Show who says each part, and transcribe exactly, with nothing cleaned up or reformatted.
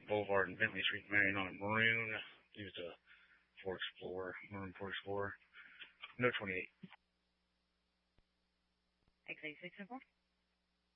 Speaker 1: Boulevard and Bentley Street, Marion on a maroon. He was a Ford Explorer, maroon Ford Explorer. No twenty-eight.
Speaker 2: X eight six four.